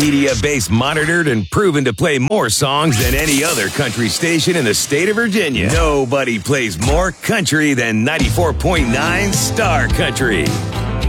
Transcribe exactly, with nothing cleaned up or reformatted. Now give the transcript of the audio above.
media base monitored and proven to play more songs than any other country station in the state of Virginia. Nobody plays more country than ninety-four point nine Star Country.